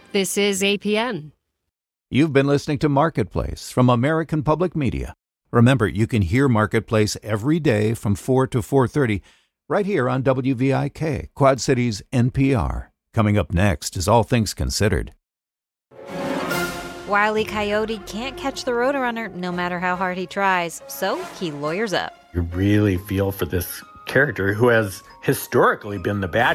This is APN. You've been listening to Marketplace from American Public Media. Remember, you can hear Marketplace every day from 4 to 4:30 right here on WVIK, Quad Cities NPR. Coming up next is All Things Considered. Wile E. Coyote can't catch the Roadrunner no matter how hard he tries, so he lawyers up. You really feel for this character who has historically been the bad